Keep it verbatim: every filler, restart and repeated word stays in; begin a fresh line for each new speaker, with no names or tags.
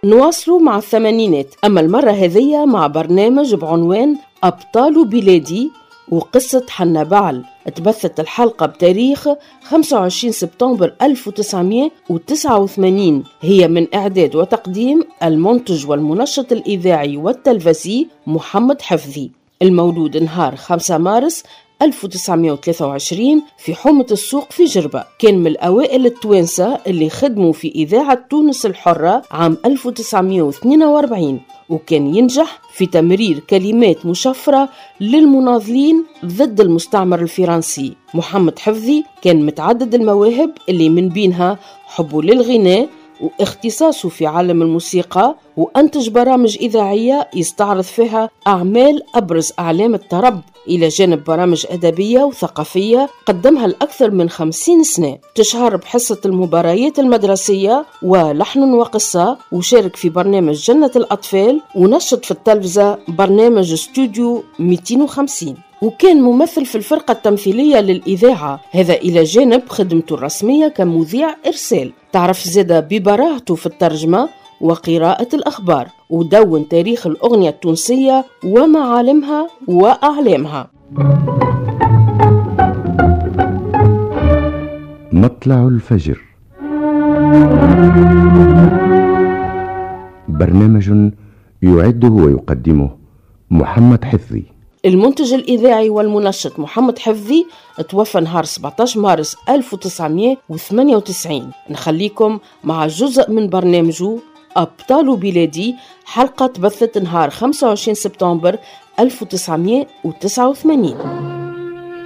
نواصلوا مع الثمانينات، أما المرة هذه مع برنامج بعنوان أبطال بلادي وقصة حنا بعل. تبثت الحلقة بتاريخ خمسة وعشرين سبتمبر ألف وتسعمائة وتسعة وثمانين، هي من إعداد وتقديم المنتج والمنشط الإذاعي والتلفزي محمد حفظي، المولود نهار خمسة مارس ألف وتسعمائة وثلاثة وعشرين في حومة السوق في جربة. كان من الأوائل التوانسة اللي خدموا في إذاعة تونس الحرة عام ألف وتسعمائة واثنين وأربعين، وكان ينجح في تمرير كلمات مشفرة للمناضلين ضد المستعمر الفرنسي. محمد حفظي كان متعدد المواهب اللي من بينها حبه للغناء واختصاصه في عالم الموسيقى، وأنتج برامج إذاعية يستعرض فيها أعمال أبرز أعلام الطرب، إلى جانب برامج أدبية وثقافية قدمها لأكثر من خمسين سنة. تشهر بحصة المباريات المدرسية ولحن وقصة، وشارك في برنامج جنة الأطفال، ونشط في التلفزة برنامج استوديو مئتين وخمسين، وكان ممثل في الفرقة التمثيلية للإذاعة، هذا إلى جانب خدمته الرسمية كمذيع إرسال. تعرف زادة ببراعته في الترجمة وقراءة الأخبار، ودون تاريخ الأغنية التونسية ومعالمها وأعلامها.
مطلع الفجر، برنامج يعده ويقدمه محمد حفظي.
المنتج الإذاعي والمنشط محمد حفظي توفى نهار سبعة عشر مارس ألف وتسعمائة وثمانية وتسعين. نخليكم مع جزء من برنامجه أبطال بلادي، حلقة تبثت نهار خمسة وعشرين سبتمبر ألف وتسعمائة وتسعة وثمانين.